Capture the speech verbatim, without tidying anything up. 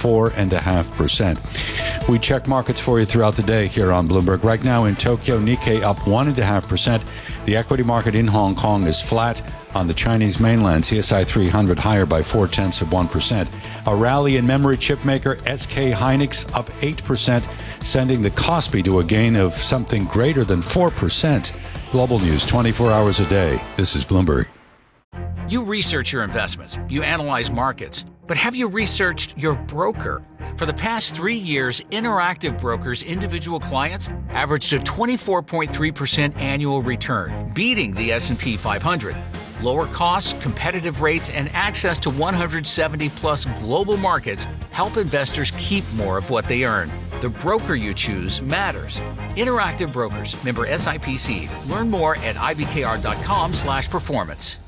four point five percent. We check markets for you throughout the day here on Bloomberg. Right now in Tokyo, Nikkei up one point five percent. The equity market in Hong Kong is flat. On the Chinese mainland, C S I three hundred higher by four-tenths of one percent. A rally in memory chip maker S K Hynix up eight percent, sending the Kospi to a gain of something greater than four percent. Global news twenty-four hours a day. This is Bloomberg. You research your investments. You analyze markets. But have you researched your broker? For the past three years, Interactive Brokers' individual clients averaged a twenty-four point three percent annual return, beating the S and P five hundred. Lower costs, competitive rates, and access to one hundred seventy plus global markets help investors keep more of what they earn. The broker you choose matters. Interactive Brokers, member S I P C. Learn more at I B K R dot com slash performance.